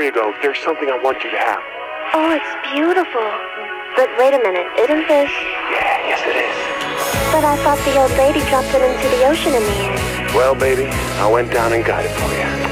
you go. There's something I want you to have. Oh, it's beautiful. But wait a minute, isn't this... Yeah, yes it is. But I thought the old lady dropped it into the ocean in the end. Well, baby, I went down and got it for you.